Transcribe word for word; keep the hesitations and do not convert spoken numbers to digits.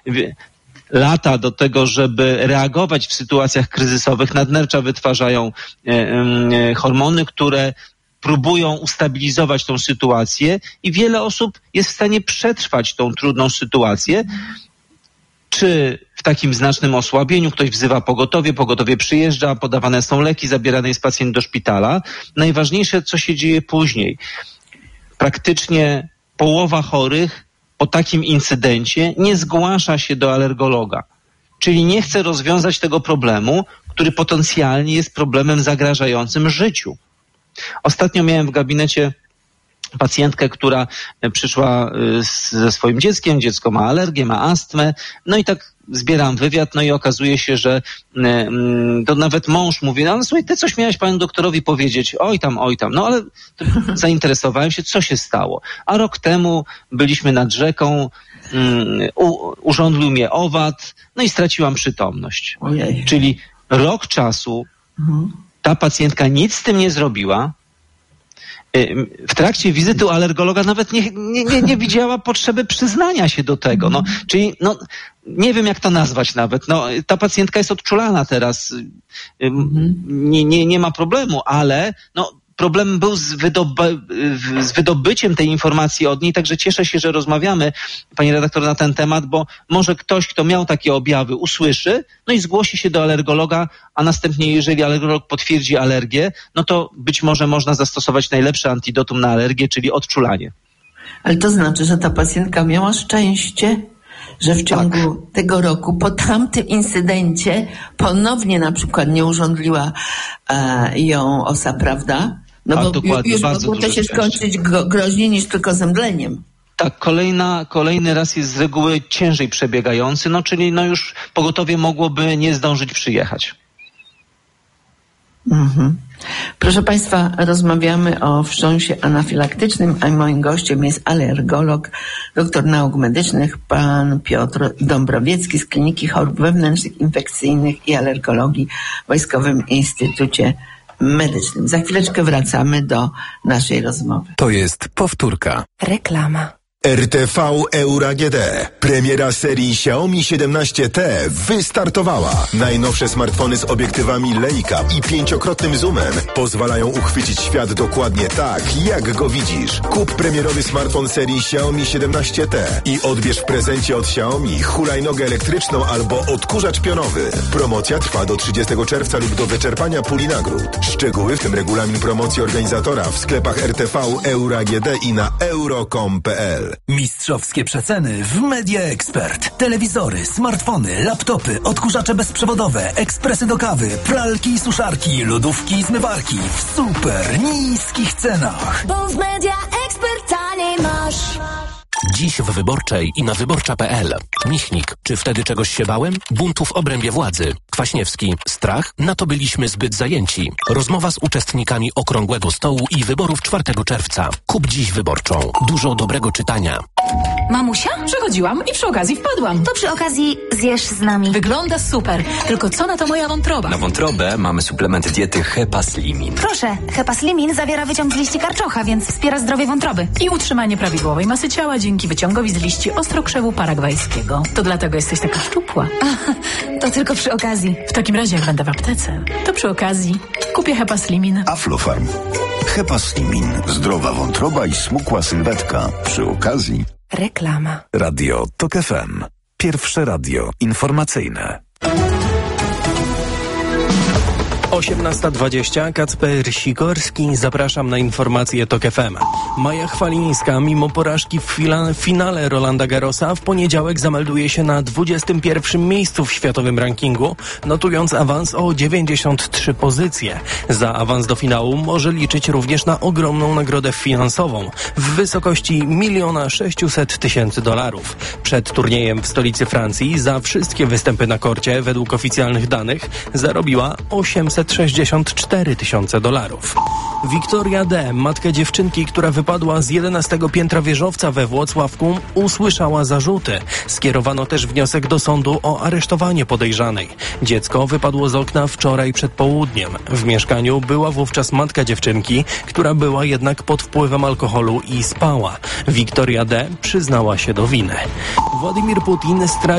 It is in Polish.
lata do tego, żeby reagować w sytuacjach kryzysowych. Nadnercza wytwarzają e, e, hormony, które próbują ustabilizować tą sytuację i wiele osób jest w stanie przetrwać tą trudną sytuację. Czy w takim znacznym osłabieniu ktoś wzywa pogotowie, pogotowie przyjeżdża, podawane są leki, zabierany jest pacjent do szpitala. Najważniejsze, co się dzieje później. Praktycznie połowa chorych po takim incydencie nie zgłasza się do alergologa. Czyli nie chce rozwiązać tego problemu, który potencjalnie jest problemem zagrażającym życiu. Ostatnio miałem w gabinecie pacjentkę, która przyszła ze swoim dzieckiem, dziecko ma alergię, ma astmę, no i tak zbieram wywiad, no i okazuje się, że to nawet mąż mówi, no ale słuchaj, ty coś miałeś panu doktorowi powiedzieć, oj tam, oj tam, no ale zainteresowałem się, co się stało. A rok temu byliśmy nad rzeką, u, urządlił mnie owad, no i straciłam przytomność. Ojej. Czyli rok czasu mhm. ta pacjentka nic z tym nie zrobiła. W trakcie wizyty u alergologa nawet nie, nie, nie, nie widziała potrzeby przyznania się do tego. No, czyli no, nie wiem, jak to nazwać nawet. No, ta pacjentka jest odczulana teraz. Nie, nie, nie ma problemu, ale no, problem był z, wydoby, z wydobyciem tej informacji od niej, także cieszę się, że rozmawiamy, pani redaktor, na ten temat, bo może ktoś, kto miał takie objawy, usłyszy, no i zgłosi się do alergologa, a następnie, jeżeli alergolog potwierdzi alergię, no to być może można zastosować najlepsze antidotum na alergię, czyli odczulanie. Ale to znaczy, że ta pacjentka miała szczęście, że w ciągu tak. tego roku, po tamtym incydencie, ponownie na przykład nie urządliła e, ją osa, prawda? No A, bo dokładnie, już mogło to się skończyć gro, groźniej niż tylko zemdleniem. Tak, kolejna, kolejny raz jest z reguły ciężej przebiegający, no czyli no już pogotowie mogłoby nie zdążyć przyjechać. Mhm. Proszę Państwa, rozmawiamy o wstrząsie anafilaktycznym, a moim gościem jest alergolog, doktor nauk medycznych, pan Piotr Dąbrowiecki z Kliniki Chorób Wewnętrznych, Infekcyjnych i Alergologii w Wojskowym Instytucie Medycznym. Za chwileczkę wracamy do naszej rozmowy. To jest powtórka. Reklama. R T V Euro A G D. Premiera serii Xiaomi siedemnaście T wystartowała. Najnowsze smartfony z obiektywami Leica i pięciokrotnym zoomem pozwalają uchwycić świat dokładnie tak, jak go widzisz. Kup premierowy smartfon serii Xiaomi siedemnaście T i odbierz w prezencie od Xiaomi hulajnogę elektryczną albo odkurzacz pionowy. Promocja trwa do trzydziestego czerwca lub do wyczerpania puli nagród. Szczegóły, w tym regulamin promocji organizatora, w sklepach R T V Euro A G D i na euro kropka com kropka p l. Mistrzowskie przeceny w Media Expert. Telewizory, smartfony, laptopy, odkurzacze bezprzewodowe, ekspresy do kawy, pralki i suszarki, lodówki i zmywarki w super niskich cenach. Bo w Media Expert taniej masz. Dziś w Wyborczej i na wyborcza kropka p l. Michnik, czy wtedy czegoś się bałem? Buntów w obrębie władzy. Kwaśniewski, strach? Na to byliśmy zbyt zajęci. Rozmowa z uczestnikami Okrągłego Stołu i wyborów czwartego czerwca. Kup dziś Wyborczą. Dużo dobrego czytania. Mamusia? Przechodziłam i przy okazji wpadłam. To przy okazji zjesz z nami. Wygląda super. Tylko co na to moja wątroba? Na wątrobę mamy suplement diety Hepaslimin. Proszę, Hepaslimin zawiera wyciąg z liści karczocha, więc wspiera zdrowie wątroby. I utrzymanie prawidłowej masy ciała dzięki wyciągowi z liści ostrokrzewu paragwajskiego. To dlatego jesteś taka szczupła. A, to tylko przy okazji. W takim razie, jak będę w aptece, to przy okazji kupię Hepaslimin. Aflofarm. Hepaslimin. Zdrowa wątroba i smukła sylwetka. Przy okazji. Reklama. Radio Tok F M. Pierwsze radio informacyjne. osiemnasta dwadzieścia, Kacper Sikorski, zapraszam na informacje Tok F M. Maja Chwalińska, mimo porażki w fila- finale Rolanda Garrosa, w poniedziałek zamelduje się na dwudziestym pierwszym miejscu w światowym rankingu, notując awans o dziewięćdziesiąt trzy pozycje. Za awans do finału może liczyć również na ogromną nagrodę finansową w wysokości miliona sześciuset tysięcy dolarów. Przed turniejem w stolicy Francji za wszystkie występy na korcie, według oficjalnych danych, zarobiła osiemset sześćdziesiąt cztery tysiące dolarów. Wiktoria D., matka dziewczynki, która wypadła z jedenastego piętra wieżowca we Włocławku, usłyszała zarzuty. Skierowano też wniosek do sądu o aresztowanie podejrzanej. Dziecko wypadło z okna wczoraj przed południem. W mieszkaniu była wówczas matka dziewczynki, która była jednak pod wpływem alkoholu i spała. Wiktoria D. przyznała się do winy. Władimir Putin stracił